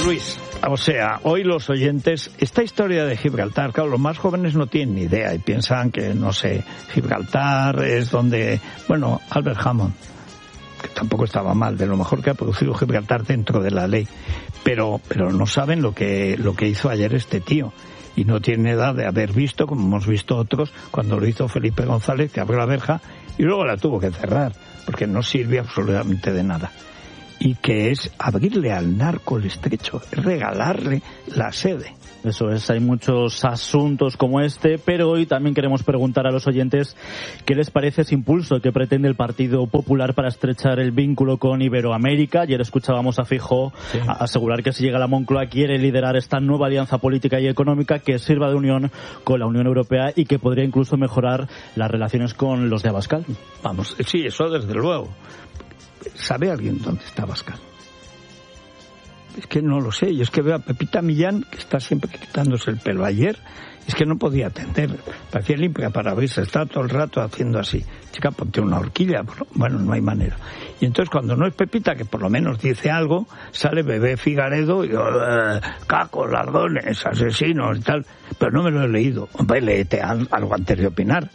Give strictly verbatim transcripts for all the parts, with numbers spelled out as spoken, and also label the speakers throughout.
Speaker 1: Luis, o sea, hoy los oyentes, esta historia de Gibraltar, claro, los más jóvenes no tienen ni idea y piensan que, no sé, Gibraltar es donde, bueno, Albert Hammond, que tampoco estaba mal, de lo mejor que ha producido Gibraltar dentro de la ley, pero pero no saben lo que lo que hizo ayer este tío, y no tiene edad de haber visto, como hemos visto otros, cuando lo hizo Felipe González, que abrió la verja y luego la tuvo que cerrar, porque no sirve absolutamente de nada. Y que es abrirle al narco el estrecho, es regalarle la sede.
Speaker 2: Eso es, hay muchos asuntos como este, pero hoy también queremos preguntar a los oyentes qué les parece ese impulso que pretende el Partido Popular para estrechar el vínculo con Iberoamérica. Ayer escuchábamos a Feijóo sí. asegurar que si llega a la Moncloa quiere liderar esta nueva alianza política y económica que sirva de unión con la Unión Europea y que podría incluso mejorar las relaciones con los de Abascal.
Speaker 1: Vamos, sí, eso desde luego. ¿Sabe alguien dónde está Abascal? Es que no lo sé. Yo es que veo a Pepita Millán, que está siempre quitándose el pelo. Ayer es que no podía atender. Parecía limpia para abrirse. Estaba todo el rato haciendo así. Chica, ponte una horquilla. Bueno, no hay manera. Y entonces cuando no es Pepita, que por lo menos dice algo, sale Bebé Figaredo y eh, cacos, ladrones, asesinos y tal. Pero no me lo he leído. Hombre, léete algo antes de opinar.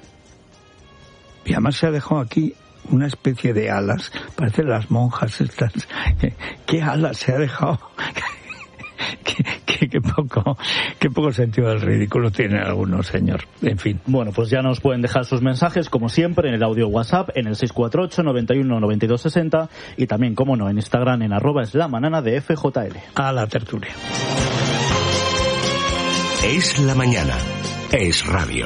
Speaker 1: Y además se ha dejado aquí una especie de alas, parecen las monjas estas. ¿Qué alas se ha dejado? qué, qué, qué poco qué poco sentido del ridículo tienen algunos, señor. En fin.
Speaker 2: Bueno, pues ya nos pueden dejar sus mensajes, como siempre, en el audio WhatsApp, en el seis cuatro ocho, noventa y uno, noventa y dos sesenta, y también, como no, en Instagram, en arroba es la manana de F J L.
Speaker 1: A la tertulia.
Speaker 3: Es la mañana. Es radio.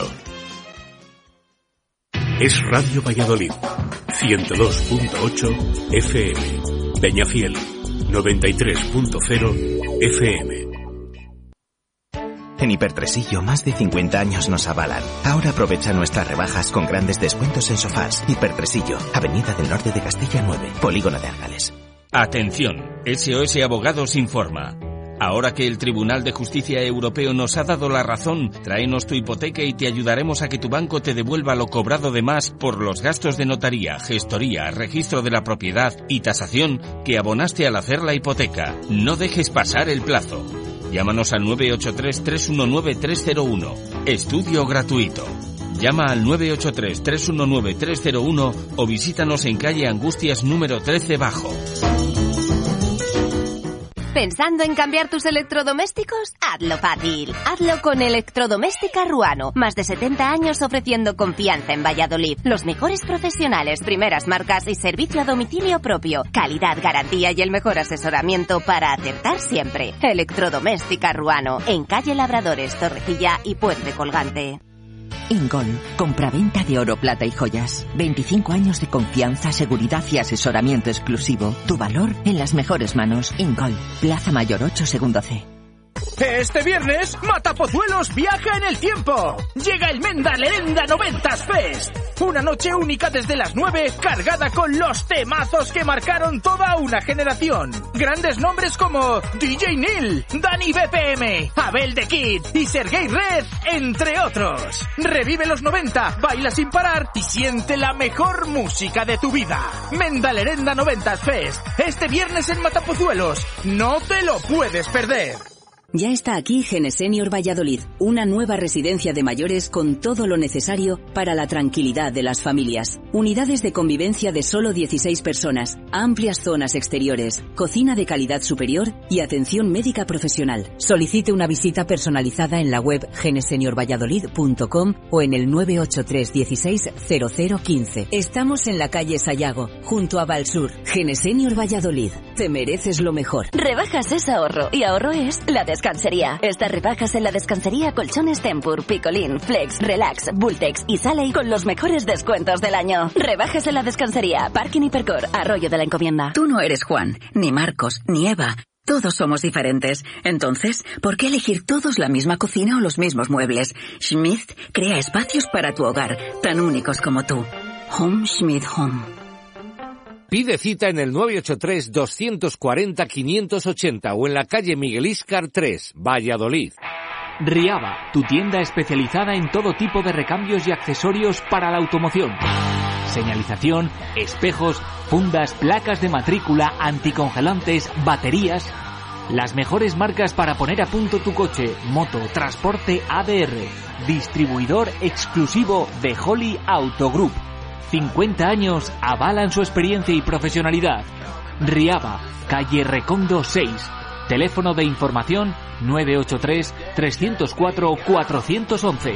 Speaker 3: Es Radio Valladolid. ciento dos punto ocho F M. Peñafiel. noventa y tres punto cero F M.
Speaker 4: En Hipertresillo, más de cincuenta años nos avalan. Ahora aprovecha nuestras rebajas con grandes descuentos en sofás. Hipertresillo, Avenida del Norte de Castilla nueve, Polígono de Árgales.
Speaker 5: Atención, S O S Abogados informa. Ahora que el Tribunal de Justicia Europeo nos ha dado la razón, tráenos tu hipoteca y te ayudaremos a que tu banco te devuelva lo cobrado de más por los gastos de notaría, gestoría, registro de la propiedad y tasación que abonaste al hacer la hipoteca. No dejes pasar el plazo. Llámanos al nueve ocho tres, tres uno nueve, tres cero uno. Estudio gratuito. Llama al nueve ocho tres, tres uno nueve, tres cero uno o visítanos en calle Angustias número trece Bajo.
Speaker 6: ¿Pensando en cambiar tus electrodomésticos? Hazlo fácil. Hazlo con Electrodoméstica Ruano. Más de setenta años ofreciendo confianza en Valladolid. Los mejores profesionales, primeras marcas y servicio a domicilio propio. Calidad, garantía y el mejor asesoramiento para acertar siempre. Electrodoméstica Ruano. En calle Labradores, Torrecilla y Puente Colgante.
Speaker 7: Ingol, compraventa de oro, plata y joyas. veinticinco años de confianza, seguridad y asesoramiento exclusivo. Tu valor en las mejores manos. Ingol, Plaza Mayor ocho, segundo C.
Speaker 8: Este viernes, Matapozuelos viaja en el tiempo. Llega el Menda Lerenda noventas Fest. Una noche única desde las nueve, cargada con los temazos que marcaron toda una generación. Grandes nombres como D J Neil, Dani B P M, Abel The Kid y Sergei Red, entre otros. Revive los noventa, baila sin parar y siente la mejor música de tu vida. Menda Lerenda noventas Fest. Este viernes en Matapozuelos. No te lo puedes perder.
Speaker 9: Ya está aquí Genesenior Valladolid, una nueva residencia de mayores con todo lo necesario para la tranquilidad de las familias. Unidades de convivencia de solo dieciséis personas, amplias zonas exteriores, cocina de calidad superior y atención médica profesional. Solicite una visita personalizada en la web genesenior valladolid punto com o en el nueve ocho tres dieciséis cero cero quince. Estamos en la calle Sayago, junto a Valsur. Genesenior Valladolid, te mereces lo mejor.
Speaker 6: Rebajas es ahorro y ahorro es la descansería. Estas rebajas en la descansería Colchones Tempur, Picolín, Flex, Relax, Bultex y Saley con los mejores descuentos del año. Rebajas en la descansería Parking Hipercor, Arroyo de la Encomienda.
Speaker 10: Tú no eres Juan, ni Marcos, ni Eva. Todos somos diferentes. Entonces, ¿por qué elegir todos la misma cocina o los mismos muebles? Schmidt crea espacios para tu hogar, tan únicos como tú. Home Schmidt Home.
Speaker 11: Pide cita en el nueve ocho tres, dos cuatro cero, cinco ocho cero o en la calle Miguel Íscar tres, Valladolid.
Speaker 12: Riaba, tu tienda especializada en todo tipo de recambios y accesorios para la automoción. Señalización, espejos, fundas, placas de matrícula, anticongelantes, baterías. Las mejores marcas para poner a punto tu coche, moto, transporte A D R. Distribuidor exclusivo de Holly Auto Group. cincuenta años avalan su experiencia y profesionalidad. Riaba, calle Recondo seis. Teléfono de información nueve ocho tres, tres cero cuatro, cuatro uno uno.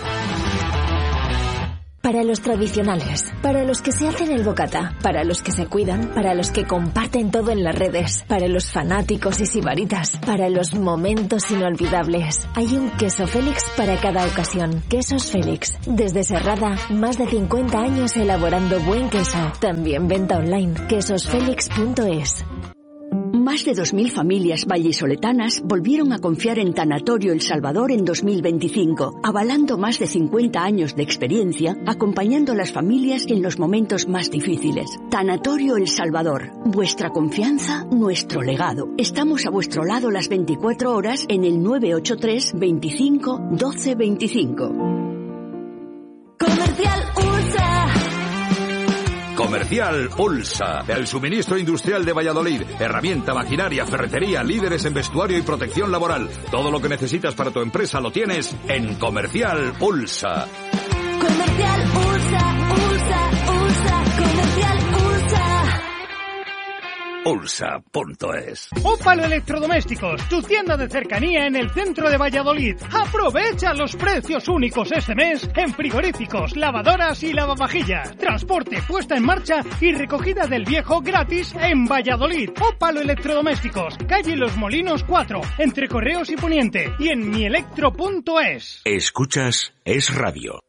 Speaker 13: Para los tradicionales, para los que se hacen el bocata, para los que se cuidan, para los que comparten todo en las redes, para los fanáticos y sibaritas, para los momentos inolvidables. Hay un queso Félix para cada ocasión. Quesos Félix. Desde Serrada, más de cincuenta años elaborando buen queso. También venta online. quesos félix punto es.
Speaker 14: Más de dos mil familias vallisoletanas volvieron a confiar en Tanatorio El Salvador en dos mil veinticinco, avalando más de cincuenta años de experiencia, acompañando a las familias en los momentos más difíciles. Tanatorio El Salvador, vuestra confianza, nuestro legado. Estamos a vuestro lado las veinticuatro horas en el nueve ocho tres, veinticinco, doce veinticinco.
Speaker 13: Comercial Ursa.
Speaker 15: Comercial Ulsa, el suministro industrial de Valladolid. Herramienta, maquinaria, ferretería, líderes en vestuario y protección laboral. Todo lo que necesitas para tu empresa lo tienes en Comercial Ulsa.
Speaker 13: Comercial Ursa, Ursa, Ursa, Comercial Ursa.
Speaker 15: Ulsa punto es.
Speaker 16: Ópalo Electrodomésticos, tu tienda de cercanía en el centro de Valladolid. Aprovecha los precios únicos este mes en frigoríficos, lavadoras y lavavajillas. Transporte, puesta en marcha y recogida del viejo gratis en Valladolid. Ópalo Electrodomésticos, calle Los Molinos cuatro, entre Correos y Poniente, y en mielectro punto es.
Speaker 3: Escuchas Es Radio.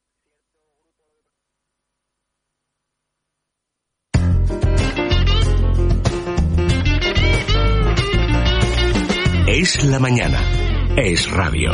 Speaker 3: Es la mañana. Es radio.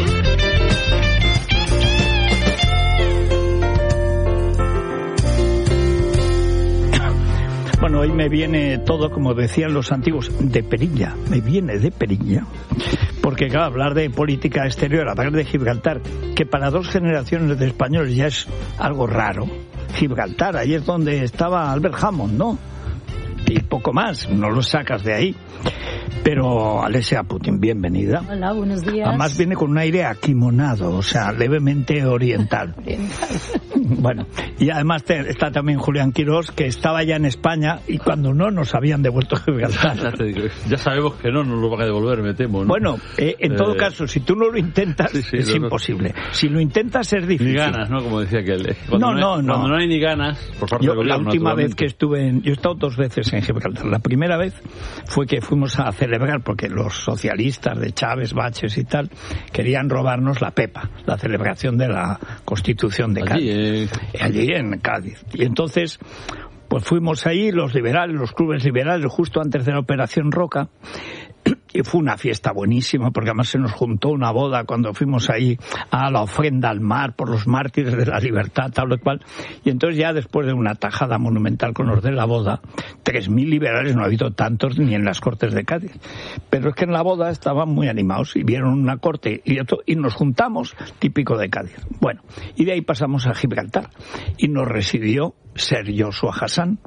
Speaker 1: Bueno, hoy me viene todo, como decían los antiguos, de perilla. Me viene de perilla. Porque, claro, hablar de política exterior, hablar de Gibraltar, que para dos generaciones de españoles ya es algo raro. Gibraltar, ahí es donde estaba Albert Hammond, ¿no? Y poco más, no lo sacas de ahí. Pero Alessia Putin, bienvenida.
Speaker 17: Hola, buenos días.
Speaker 1: Además viene con un aire aquimonado, o sea, levemente oriental.
Speaker 17: Oriental.
Speaker 1: Bueno, y además te, está también Julián Quirós, que estaba ya en España y cuando no nos habían devuelto Gibraltar.
Speaker 18: Ya, te digo, ya sabemos que no nos lo van a devolver, me temo, ¿no?
Speaker 1: Bueno, eh, en eh, todo caso, si tú no lo intentas,
Speaker 18: sí, sí,
Speaker 1: es
Speaker 18: no,
Speaker 1: imposible. Si lo intentas es difícil.
Speaker 18: Ni ganas, ¿no? Como decía aquel.
Speaker 1: No, no, no.
Speaker 18: Cuando no hay ni ganas, por parte
Speaker 1: yo,
Speaker 18: del gobierno,
Speaker 1: la última vez que estuve en... Yo he estado dos veces en Gibraltar. La primera vez fue que fuimos a celebrar, porque los socialistas de Chávez, Baches y tal, querían robarnos la Pepa, la celebración de la Constitución de Cádiz.
Speaker 18: Allí, eh...
Speaker 1: Allí en Cádiz. Y entonces, pues fuimos ahí, los liberales, los clubes liberales, justo antes de la Operación Roca, y fue una fiesta buenísima, porque además se nos juntó una boda cuando fuimos ahí a la ofrenda al mar por los mártires de la libertad, tal o cual. Y entonces ya después de una tajada monumental con los de la boda, tres mil liberales, no ha habido tantos ni en las Cortes de Cádiz. Pero es que en la boda estaban muy animados y vieron una corte y, otro, y nos juntamos, típico de Cádiz. Bueno, y de ahí pasamos a Gibraltar y nos recibió Sir Joshua Hassan.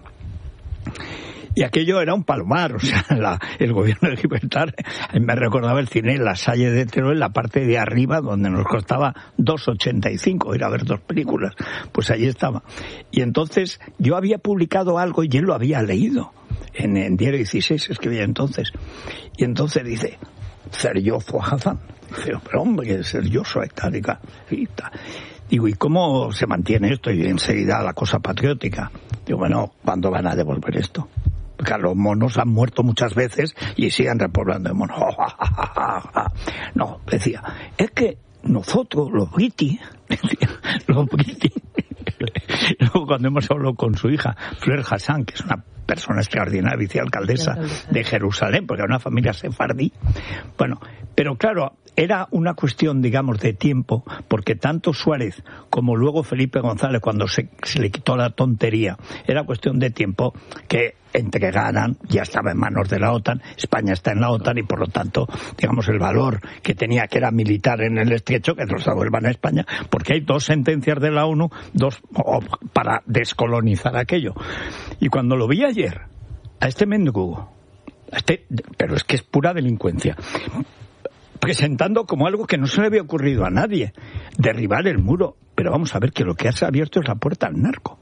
Speaker 1: Y aquello era un palomar, o sea, la, el gobierno de Gibraltar, me recordaba el cine La Salle de Teruel, la parte de arriba, donde nos costaba dos ochenta y cinco ir a ver dos películas, pues allí estaba. Y entonces yo había publicado algo y él lo había leído, en, en Diario dieciséis escribía entonces, y entonces dice, Sir Joshua Hassan, dice, pero hombre, Sir Joshua Itálica, y tal. Digo, ¿y cómo se mantiene esto? Y enseguida la cosa patriótica. Digo, bueno, ¿cuándo van a devolver esto? Porque los monos han muerto muchas veces y siguen repoblando de monos. No, decía, es que nosotros, los briti, los briti, luego cuando hemos hablado con su hija, Fleur Hassan, que es una persona extraordinaria, vicealcaldesa de Jerusalén, porque era una familia sefardí, bueno, pero claro, era una cuestión, digamos, de tiempo, porque tanto Suárez como luego Felipe González, cuando se, se le quitó la tontería, era cuestión de tiempo que entregaran, ya estaba en manos de la OTAN, España está en la OTAN y por lo tanto, digamos, el valor que tenía, que era militar en el estrecho, que nos devuelvan a España, porque hay dos sentencias de la ONU, dos para descolonizar aquello. Y cuando lo vi ayer, a este mendigo, Este, pero es que es pura delincuencia. Presentando como algo que no se le había ocurrido a nadie, derribar el muro. Pero vamos a ver que lo que has abierto es la puerta al narco.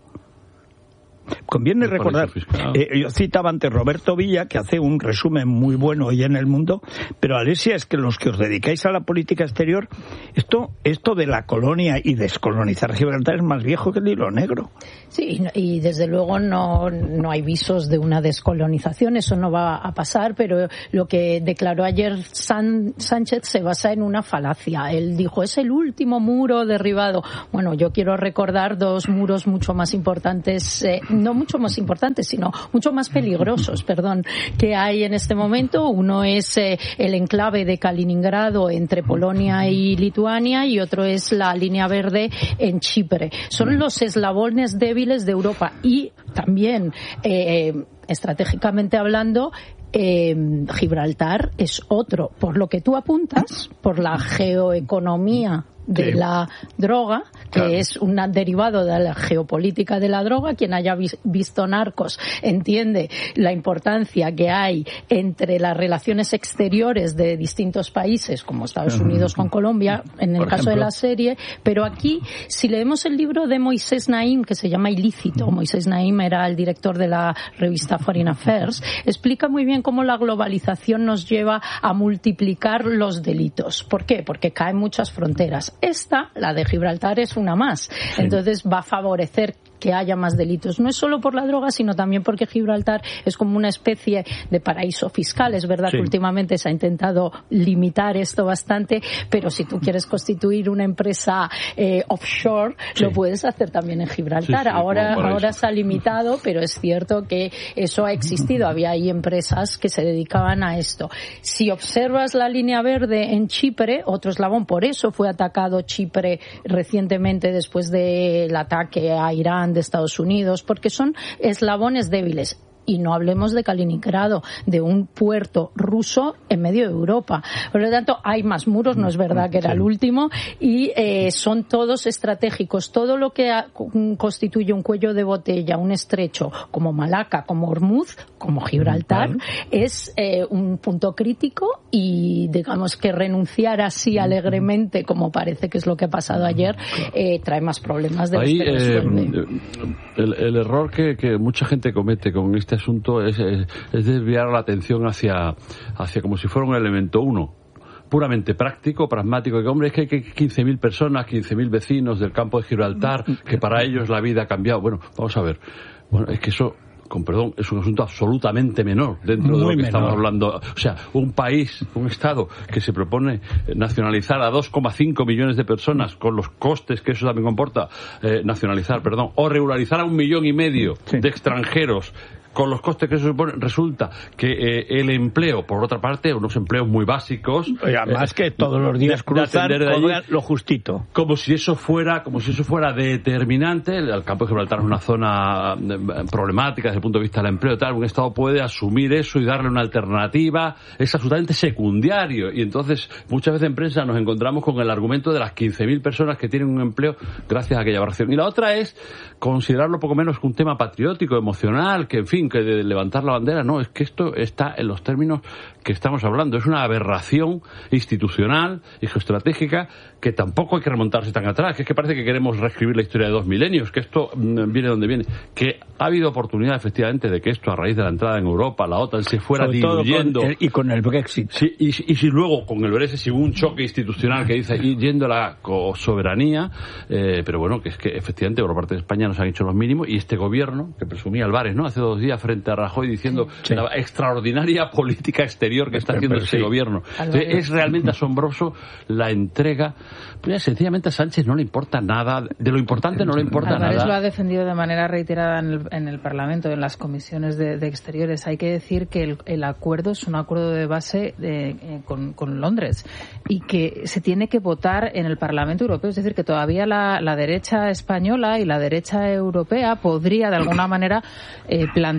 Speaker 1: Conviene recordar, eh, yo citaba antes Roberto Villa, que hace un resumen muy bueno hoy en El Mundo, pero Alesia, es que los que os dedicáis a la política exterior, esto esto de la colonia y descolonizar Gibraltar es más viejo que el hilo negro.
Speaker 17: Sí, y desde luego no, no hay visos de una descolonización, eso no va a pasar, pero lo que declaró ayer San, Sánchez se basa en una falacia. Él dijo, es el último muro derribado. Bueno, yo quiero recordar dos muros mucho más importantes, eh, no mucho más importantes, sino mucho más peligrosos, perdón, que hay en este momento. Uno es eh, el enclave de Kaliningrado entre Polonia y Lituania, y otro es la línea verde en Chipre. Son los eslabones débiles de Europa, y también, eh, estratégicamente hablando, Eh, Gibraltar es otro, por lo que tú apuntas, por la geoeconomía de sí. la droga, que claro. es un derivado de la geopolítica de la droga. Quien haya vis- visto Narcos entiende la importancia que hay entre las relaciones exteriores de distintos países, como Estados Unidos con Colombia, en el Por caso ejemplo. de la serie. Pero aquí, si leemos el libro de Moisés Naim, que se llama Ilícito, Moisés Naim era el director de la revista Foreign Affairs, explica muy bien cómo la globalización nos lleva a multiplicar los delitos. ¿Por qué? Porque caen muchas fronteras. Esta, la de Gibraltar, es una más. Sí. Entonces va a favorecer que haya más delitos. No es solo por la droga, sino también porque Gibraltar es como una especie de paraíso fiscal. Es verdad sí. que últimamente se ha intentado limitar esto bastante, pero si tú quieres constituir una empresa eh, offshore, sí. lo puedes hacer también en Gibraltar. Sí, sí, ahora, ahora se ha limitado, pero es cierto que eso ha existido. Había ahí empresas que se dedicaban a esto. Si observas la línea verde en Chipre, otro eslabón, por eso fue atacado Chipre recientemente después del ataque a Irán de Estados Unidos, porque son eslabones débiles. Y no hablemos de Kaliningrado, de un puerto ruso en medio de Europa. Por lo tanto, hay más muros, no es verdad que era sí. el último, y eh, son todos estratégicos. Todo lo que ha, constituye un cuello de botella, un estrecho, como Malaca, como Hormuz, como Gibraltar, uh-huh. es eh, un punto crítico, y digamos que renunciar así alegremente, como parece que es lo que ha pasado ayer, eh, trae más problemas de los
Speaker 18: Ahí,
Speaker 17: que resuelve.
Speaker 18: Eh, el, el error que, que mucha gente comete con este asunto es, es, es desviar la atención hacia, hacia como si fuera un elemento uno, puramente práctico, pragmático, que hombre, es que hay quince mil personas, quince mil vecinos del campo de Gibraltar, que para ellos la vida ha cambiado. Bueno, vamos a ver, bueno, es que eso, con perdón, es un asunto absolutamente menor dentro Muy de lo que menor. estamos hablando. O sea, un país, un Estado que se propone nacionalizar a dos coma cinco millones de personas, con los costes que eso también comporta, eh, nacionalizar, perdón, o regularizar a un millón y medio sí. de extranjeros, con los costes que eso supone, resulta que eh, el empleo, por otra parte, unos empleos muy básicos,
Speaker 1: y además eh, que todos los días cruzan lo justito,
Speaker 18: como si eso fuera, como si eso fuera determinante. El campo de Gibraltar es una zona problemática desde el punto de vista del empleo, tal. Un Estado puede asumir eso y darle una alternativa, es absolutamente secundario. Y entonces muchas veces en prensa nos encontramos con el argumento de las quince mil personas que tienen un empleo gracias a aquella aberración. Y la otra es considerarlo poco menos que un tema patriótico, emocional, que en fin, que de levantar la bandera. No, es que esto está en los términos que estamos hablando. Es una aberración institucional y geoestratégica que tampoco hay que remontarse tan atrás, que es que parece que queremos reescribir la historia de dos milenios, que esto viene donde viene, que ha habido oportunidad efectivamente de que esto, a raíz de la entrada en Europa, la OTAN se fuera Sobre diluyendo.
Speaker 1: Con el, y con el Brexit.
Speaker 18: Sí, y, y si luego con el Brexit, si hubo un choque institucional que dice, y yendo a la soberanía, eh, pero bueno, que es que efectivamente por parte de España nos han hecho los mínimos, y este gobierno, que presumía Álvarez, ¿no?, hace dos días frente a Rajoy, diciendo sí. la extraordinaria política exterior que está haciendo pero, pero este sí. gobierno. Entonces, es realmente asombroso la entrega. Pues, sencillamente a Sánchez no le importa nada, de lo importante no le importa
Speaker 19: Álvarez
Speaker 18: nada.
Speaker 19: Lo ha defendido de manera reiterada en el, en el Parlamento, en las comisiones de, de Exteriores. Hay que decir que el, el acuerdo es un acuerdo de base de, eh, con, con Londres, y que se tiene que votar en el Parlamento Europeo. Es decir, que todavía la, la derecha española y la derecha europea podría de alguna manera eh, plantear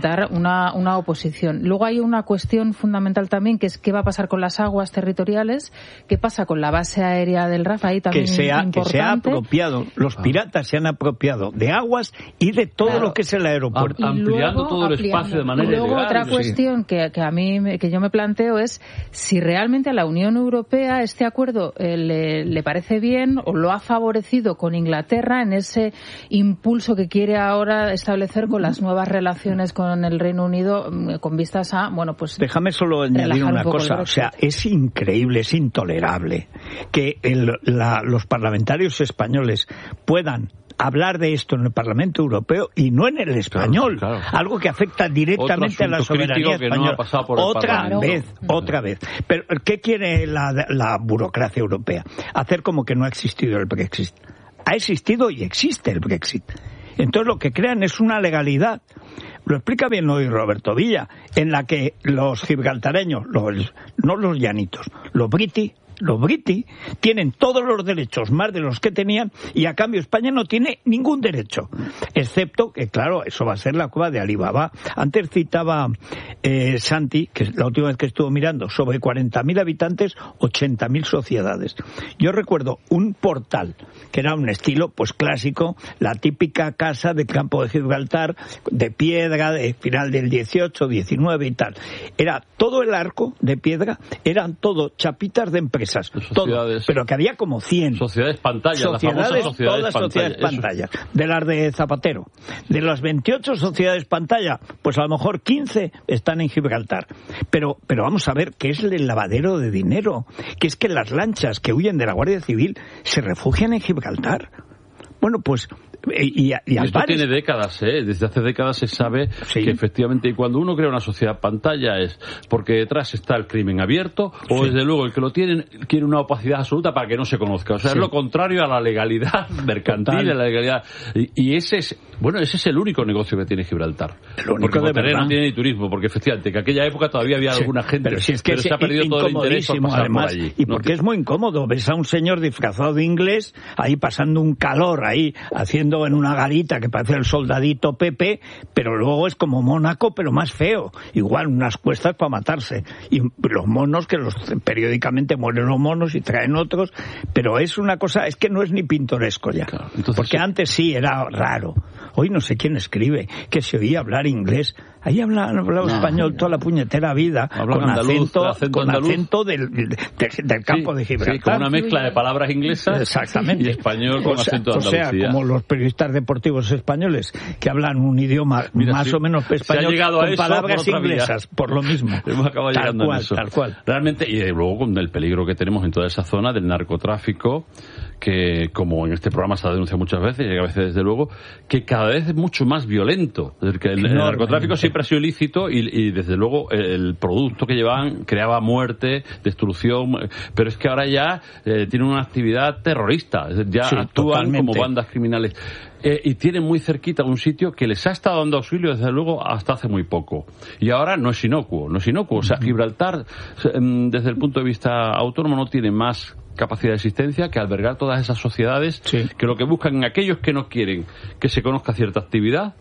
Speaker 19: presentar una, una oposición. Luego hay una cuestión fundamental también, que es qué va a pasar con las aguas territoriales, qué pasa con la base aérea del R A F, ahí también
Speaker 1: que sea,
Speaker 19: importante.
Speaker 1: Que se ha apropiado, los piratas se han apropiado de aguas y de todo
Speaker 19: claro.
Speaker 1: lo que es el aeropuerto.
Speaker 18: Am, ampliando todo el
Speaker 19: ampliando.
Speaker 18: espacio de manera
Speaker 19: Y luego
Speaker 18: ilegal.
Speaker 19: otra cuestión
Speaker 1: sí.
Speaker 19: que, que a mí que yo me planteo es si realmente a la Unión Europea este acuerdo eh, le, le parece bien o lo ha favorecido con Inglaterra en ese impulso que quiere ahora establecer con las nuevas relaciones con el Reino Unido, con vistas a, bueno, pues...
Speaker 1: Déjame solo añadir una un cosa, o sea, es increíble, es intolerable que el, la, los parlamentarios españoles puedan hablar de esto en el Parlamento Europeo y no en el español, claro, claro. Algo que afecta directamente a la soberanía española.
Speaker 18: No
Speaker 1: otra vez, otra vez. Pero ¿qué quiere la, la burocracia europea? Hacer como que no ha existido el Brexit. Ha existido y existe el Brexit. Entonces lo que crean es una legalidad. Lo explica bien hoy Roberto Villa, en la que los gibraltareños, los, no los llanitos, los briti, los briti tienen todos los derechos más de los que tenían y a cambio España no tiene ningún derecho, excepto que claro, eso va a ser la cueva de Alibaba. Antes citaba eh, Santi, que es la última vez que estuvo mirando, sobre cuarenta mil habitantes, ochenta mil sociedades. Yo recuerdo un portal que era un estilo pues clásico, la típica casa de Campo de Gibraltar, de piedra, de final del dieciocho, diecinueve y tal. Era todo el arco de piedra, eran todo chapitas de empresas. Todo, pero que había como cien
Speaker 18: sociedades pantallas,
Speaker 1: sociedades,
Speaker 18: las famosas sociedades
Speaker 1: todas
Speaker 18: pantalla,
Speaker 1: sociedades pantallas, de las de Zapatero. De las veintiocho sociedades pantalla, pues a lo mejor quince están en Gibraltar. Pero, pero vamos a ver, ¿qué es el lavadero de dinero? Que es que las lanchas que huyen de la Guardia Civil se refugian en Gibraltar. Bueno, pues... Y, y, y
Speaker 18: esto tiene décadas, ¿eh? Desde hace décadas se sabe sí. que efectivamente, y cuando uno crea una sociedad pantalla es porque detrás está el crimen abierto o sí. desde luego el que lo tiene quiere una opacidad absoluta para que no se conozca. O sea, sí. es lo contrario a la legalidad mercantil, a la legalidad. Y, y ese es, bueno, ese es el único negocio que tiene Gibraltar.
Speaker 1: El único
Speaker 18: porque
Speaker 1: de verdad.
Speaker 18: No tiene ni turismo, porque efectivamente en aquella época todavía había sí. alguna gente,
Speaker 1: pero, si es que
Speaker 18: pero se ha perdido todo el interés por pasar
Speaker 1: además,
Speaker 18: por allí.
Speaker 1: Y porque no, es muy incómodo. Ves a un señor disfrazado de inglés ahí pasando un calor ahí, haciendo en una garita que parece el soldadito Pepe, pero luego es como Mónaco, pero más feo. Igual unas cuestas para matarse. Y los monos, que los periódicamente mueren los monos y traen otros, pero es una cosa, es que no es ni pintoresco ya. Claro, entonces, porque sí. antes sí era raro. Hoy no sé quién escribe, que se oía hablar inglés. Ahí habla, hablaba no, español toda la puñetera vida, con andaluz, acento, acento, con acento del, del, del campo
Speaker 18: sí,
Speaker 1: de Gibraltar.
Speaker 18: Sí, con una mezcla de palabras inglesas
Speaker 1: exactamente.
Speaker 18: Y español con
Speaker 1: o sea,
Speaker 18: acento de Andalucía.
Speaker 1: O sea, como los periodistas deportivos españoles que hablan un idioma Mira, más sí, o menos español con eso, palabras por inglesas, vía. Por lo mismo.
Speaker 18: Hemos acabado
Speaker 1: tal
Speaker 18: llegando
Speaker 1: cual,
Speaker 18: a eso.
Speaker 1: Tal cual.
Speaker 18: Realmente, y luego con el peligro que tenemos en toda esa zona del narcotráfico, que como en este programa se ha denunciado muchas veces, y a veces desde luego, que cada vez es mucho más violento. Es decir, que el, el narcotráfico siempre ha sido ilícito y, y desde luego el producto que llevaban creaba muerte, destrucción, pero es que ahora ya eh, tienen una actividad terrorista, es decir, ya sí, actúan totalmente. Como bandas criminales. Eh, y tienen muy cerquita un sitio que les ha estado dando auxilio desde luego hasta hace muy poco. Y ahora no es inocuo, no es inocuo. O sea, Gibraltar, desde el punto de vista autónomo, no tiene más capacidad de existencia que albergar todas esas sociedades sí. que lo que buscan en aquellos que no quieren que se conozca cierta actividad,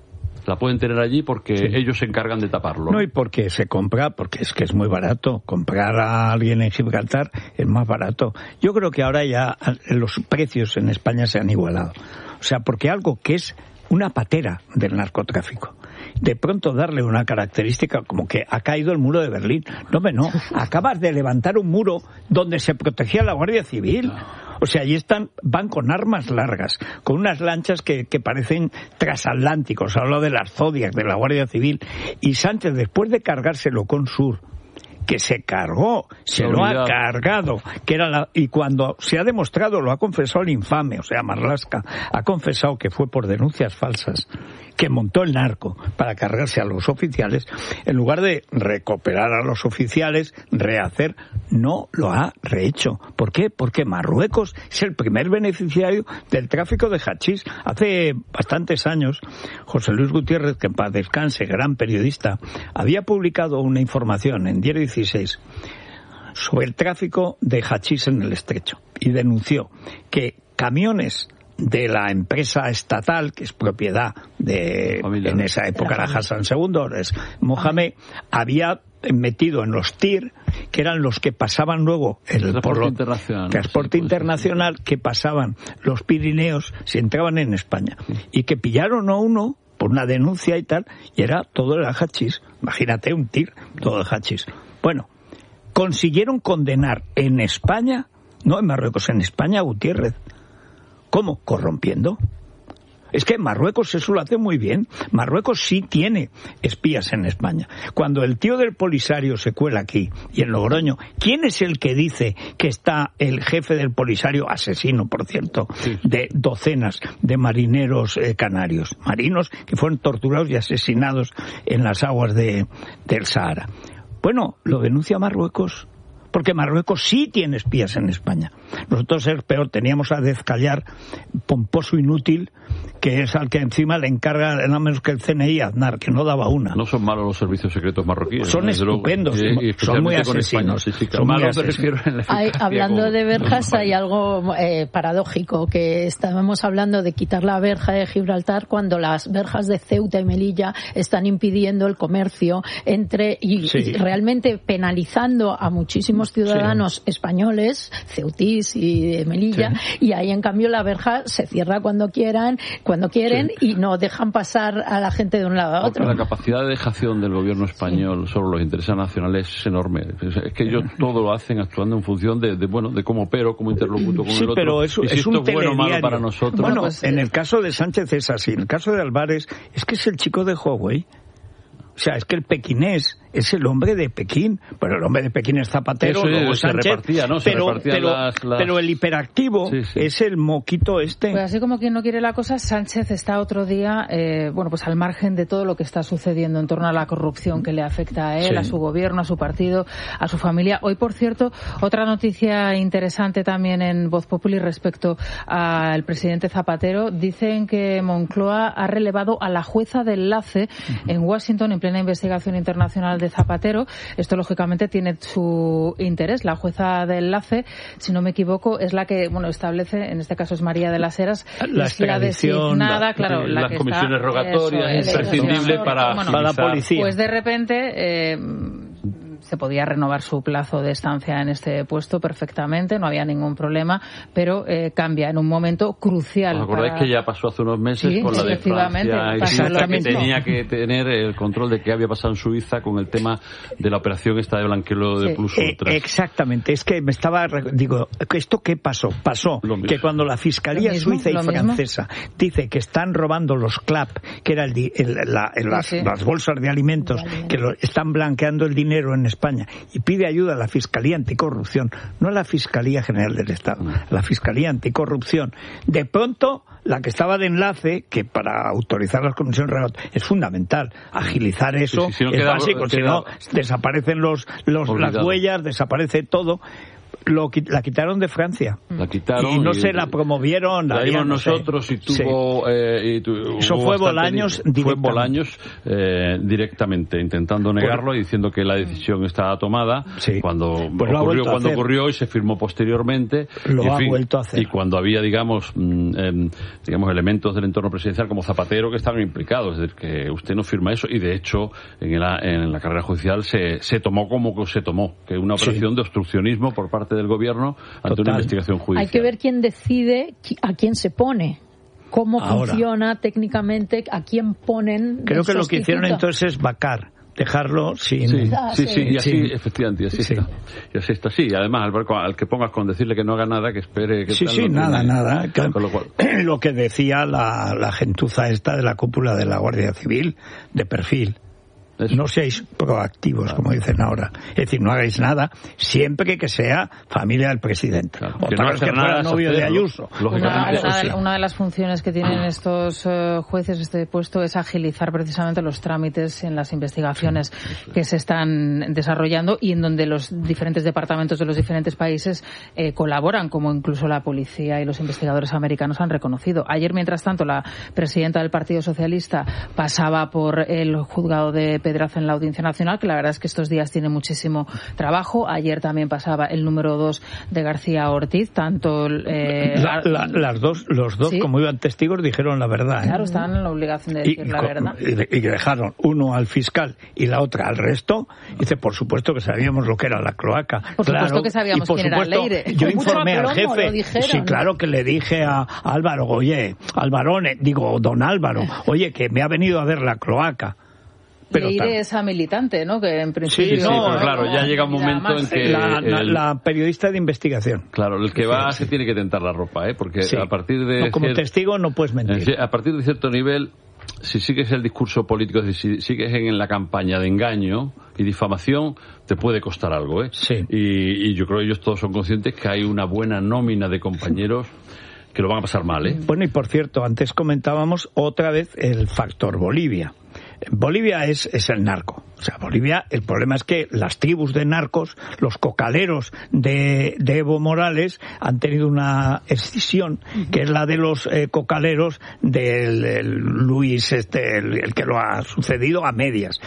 Speaker 18: la pueden tener allí porque sí. ellos se encargan de taparlo.
Speaker 1: No, y porque se compra, porque es que es muy barato. Comprar a alguien en Gibraltar es más barato. Yo creo que ahora ya los precios en España se han igualado. O sea, porque algo que es una patera del narcotráfico, de pronto darle una característica como que ha caído el muro de Berlín. No, me no. Acabas de levantar un muro donde se protegía la Guardia Civil. O sea, allí están, van con armas largas, con unas lanchas que, que parecen transatlánticos. Hablo de las Zodiac, de la Guardia Civil. Y Sánchez, después de cargárselo con Sur, que se cargó, se lo ha cargado, que era la, y cuando se ha demostrado, lo ha confesado el infame, o sea, Marlaska, ha confesado que fue por denuncias falsas, que montó el narco para cargarse a los oficiales, en lugar de recuperar a los oficiales, rehacer, no lo ha rehecho. ¿Por qué? Porque Marruecos es el primer beneficiario del tráfico de hachís. Hace bastantes años, José Luis Gutiérrez, que en paz descanse, gran periodista, había publicado una información en Diario dieciséis sobre el tráfico de hachís en el Estrecho y denunció que camiones de la empresa estatal, que es propiedad de, Familia, en esa época era Hassan segundo, es Mohamed, había metido en los T I R, que eran los que pasaban luego el, el transporte, por internacional, transporte sí, internacional, que pasaban los Pirineos, si entraban en España, sí. y que pillaron a uno por una denuncia y tal, y era todo el hachís. Imagínate un T I R, todo el hachís. Bueno, consiguieron condenar en España, no en Marruecos, en España a Gutiérrez. ¿Cómo? Corrompiendo. Es que Marruecos eso lo hace muy bien. Marruecos sí tiene espías en España. Cuando el tío del Polisario se cuela aquí y en Logroño, ¿quién es el que dice que está el jefe del Polisario, asesino por cierto, sí. de docenas de marineros eh, canarios, marinos que fueron torturados y asesinados en las aguas de, del Sahara? Bueno, lo denuncia Marruecos. Porque Marruecos sí tiene espías en España. Nosotros, es peor, teníamos a Dezcayar, pomposo inútil, que es al que encima le encarga nada menos que el C N I, Aznar, que no daba una.
Speaker 18: No son malos los servicios secretos marroquíes.
Speaker 1: Son ¿no? estupendos, y, y son muy asesinos. Sí, sí, son muy asesinos.
Speaker 17: Hay, hablando como, de verjas, hay algo eh, paradójico, que estábamos hablando de quitar la verja de Gibraltar cuando las verjas de Ceuta y Melilla están impidiendo el comercio entre y, sí. y realmente penalizando a muchísimos ciudadanos sí. españoles, ceutís y de Melilla, sí. y ahí en cambio la verja se cierra cuando quieran, cuando quieren sí. y no dejan pasar a la gente de un lado a otro.
Speaker 18: Porque la capacidad de dejación del gobierno español sí. sobre los intereses nacionales es enorme. Es que ellos todo lo hacen actuando en función de, de bueno, de cómo opero, cómo interlocuto con
Speaker 1: sí,
Speaker 18: el otro.
Speaker 1: Pero eso,
Speaker 18: y si
Speaker 1: es
Speaker 18: esto
Speaker 1: un
Speaker 18: es bueno o malo para nosotros.
Speaker 1: Bueno, pues, en el caso de Sánchez es así. En el caso de Álvarez es que es el chico de Huawei. O sea, es que el pequinés es el hombre de Pekín. Bueno, el hombre de Pekín es Zapatero,
Speaker 18: Eso
Speaker 1: luego
Speaker 18: se
Speaker 1: Sánchez,
Speaker 18: repartía, ¿no? Se
Speaker 1: pero, pero,
Speaker 18: las, las...
Speaker 1: pero el hiperactivo sí, sí. es el moquito este.
Speaker 19: Pues así como quien no quiere la cosa, Sánchez está otro día, eh, bueno, pues al margen de todo lo que está sucediendo en torno a la corrupción que le afecta a él, sí. a su gobierno, a su partido, a su familia. Hoy, por cierto, otra noticia interesante también en Voz Populi respecto al presidente Zapatero. Dicen que Moncloa ha relevado a la jueza de enlace uh-huh. en Washington en plena investigación internacional de Zapatero. Esto, lógicamente, tiene su interés. La jueza de enlace, si no me equivoco, es la que, bueno, establece, en este caso es María de las Heras,
Speaker 1: la
Speaker 19: es la designada,
Speaker 1: la,
Speaker 19: claro, la
Speaker 18: las
Speaker 19: que
Speaker 18: comisiones
Speaker 19: está,
Speaker 18: rogatorias, es imprescindible para,
Speaker 1: bueno, para la policía.
Speaker 19: Pues de repente... Eh, se podía renovar su plazo de estancia en este puesto perfectamente, no había ningún problema, pero eh, cambia en un momento crucial.
Speaker 18: ¿Os acordáis para... que ya pasó hace unos meses
Speaker 19: sí,
Speaker 18: con la de Francia y Suiza, que tenía que tener el control de qué había pasado en Suiza con el tema de la operación esta de blanqueo de sí. Plus Ultras?
Speaker 1: Eh, exactamente, es que me estaba... Digo, ¿esto qué pasó? Pasó que cuando la Fiscalía mismo, Suiza y francesa mismo. dice que están robando los C L A P, que era el, el, la, el, las, sí. las bolsas de alimentos, de alimentos. que lo, están blanqueando el dinero en España, y pide ayuda a la Fiscalía Anticorrupción, no a la Fiscalía General del Estado, a la Fiscalía Anticorrupción. De pronto, la que estaba de enlace, que para autorizar las comisiones regulatorias es fundamental, agilizar eso, sí, sí, si no es queda, básico, queda, si no desaparecen los, los las huellas, desaparece todo. Lo, la quitaron de Francia.
Speaker 18: La quitaron
Speaker 1: y no
Speaker 18: y,
Speaker 1: se la promovieron.
Speaker 18: La dimos
Speaker 1: no
Speaker 18: nosotros sé. y tuvo... Sí. Eh, y tu,
Speaker 1: Eso fue Bolaños
Speaker 18: Fue Bolaños eh, directamente, intentando negarlo bueno, y diciendo que la decisión estaba tomada sí. cuando,
Speaker 1: pues
Speaker 18: ocurrió, cuando ocurrió y se firmó posteriormente.
Speaker 1: Lo
Speaker 18: y,
Speaker 1: ha
Speaker 18: fin,
Speaker 1: vuelto a hacer.
Speaker 18: Y cuando había, digamos, eh, digamos, elementos del entorno presidencial como Zapatero que estaban implicados. Es decir, que usted no firma eso. Y de hecho, en la, en la carrera judicial se, se tomó como se tomó, que una operación sí. de obstruccionismo por parte del gobierno ante Total. una investigación judicial.
Speaker 17: Hay que ver quién decide a quién se pone, cómo Ahora, funciona técnicamente, a quién ponen.
Speaker 1: Creo que lo que hicieron entonces es vacar, dejarlo sin...
Speaker 18: Sí, ah, sí, sí, sí, y así, sí. efectivamente, y así sí. está. Y así está, sí. Además, al, barco, al que pongas con decirle que no haga nada, que espere... Que
Speaker 1: sí,
Speaker 18: tal,
Speaker 1: sí,
Speaker 18: no
Speaker 1: nada,
Speaker 18: tiene,
Speaker 1: nada.
Speaker 18: Lo, cual...
Speaker 1: lo que decía la, la gentuza esta de la cúpula de la Guardia Civil, de perfil. Eso. No seáis proactivos, claro. como dicen ahora. Es decir, no hagáis nada siempre que sea familia del presidente. Claro.
Speaker 18: Otra
Speaker 1: no
Speaker 18: vez que fuera
Speaker 1: novio de Ayuso.
Speaker 19: Una, una, de, una de las funciones que tienen estos uh, jueces, este puesto, es agilizar precisamente los trámites en las investigaciones sí. que se están desarrollando y en donde los diferentes departamentos de los diferentes países eh, colaboran, como incluso la policía y los investigadores americanos han reconocido. Ayer, mientras tanto, la presidenta del Partido Socialista pasaba por el juzgado de Pedraza en la Audiencia Nacional, que la verdad es que estos días tiene muchísimo trabajo. Ayer también pasaba el número dos de García Ortiz, tanto... Eh,
Speaker 1: la, la, las dos, los dos, ¿sí? Como iban testigos, dijeron la verdad. ¿eh?
Speaker 19: Claro, estaban en la obligación de decir
Speaker 1: y,
Speaker 19: la verdad.
Speaker 1: Y, y dejaron uno al fiscal y la otra al resto. Dice, por supuesto que sabíamos lo que era la cloaca.
Speaker 19: Por
Speaker 1: claro,
Speaker 19: supuesto que sabíamos quién era Leire.
Speaker 1: Yo Con informé al jefe. Sí, claro que le dije a Álvaro, oye, Alvarone, digo, don Álvaro, oye, que me ha venido a ver la cloaca.
Speaker 19: Pero Leire esa militante, ¿no? Que en principio...
Speaker 18: Sí, sí, no, pero claro, ya llega un momento en que...
Speaker 1: La, la, el, la periodista de investigación.
Speaker 18: Claro, el que va sí. se tiene que tentar la ropa, ¿eh? Porque sí. a partir de...
Speaker 1: No, como cier... testigo no puedes mentir.
Speaker 18: A partir de cierto nivel, si sigues el discurso político, si sigues en la campaña de engaño y difamación, te puede costar algo, ¿eh?
Speaker 1: Sí.
Speaker 18: Y, y yo creo que ellos todos son conscientes que hay una buena nómina de compañeros que lo van a pasar mal, ¿eh?
Speaker 1: Bueno, y por cierto, antes comentábamos otra vez el factor Bolivia. Bolivia es, es el narco. O sea, Bolivia, el problema es que las tribus de narcos, los cocaleros de, de Evo Morales, han tenido una escisión, que es la de los eh, cocaleros del, del Luis, este, el, el que lo ha sucedido a medias.